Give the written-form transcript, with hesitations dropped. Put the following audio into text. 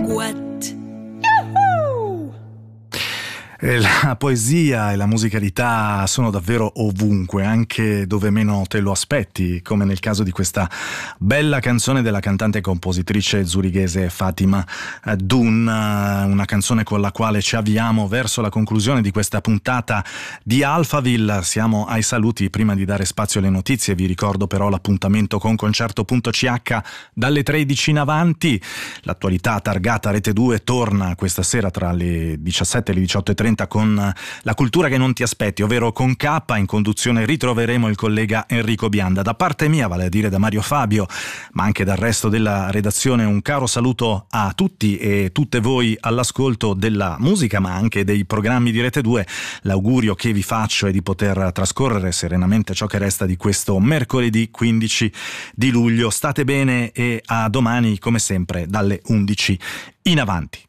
What? La poesia e la musicalità sono davvero ovunque, anche dove meno te lo aspetti, come nel caso di questa bella canzone della cantante e compositrice zurighese Fatima Dun, una canzone con la quale ci avviamo verso la conclusione di questa puntata di Alphaville. Siamo ai saluti. Prima di dare spazio alle notizie vi ricordo però l'appuntamento con Concerto.ch dalle 13 in avanti. L'attualità targata Rete 2 torna questa sera tra le 17 e le 18:30 con La cultura che non ti aspetti, ovvero con K. In conduzione ritroveremo il collega Enrico Bianda. Da parte mia, vale a dire da Mario Fabio, ma anche dal resto della redazione, un caro saluto a tutti e tutte voi all'ascolto della musica, ma anche dei programmi di Rete 2. L'augurio che vi faccio è di poter trascorrere serenamente ciò che resta di questo mercoledì 15 di luglio. State bene e a domani, come sempre, dalle 11 in avanti.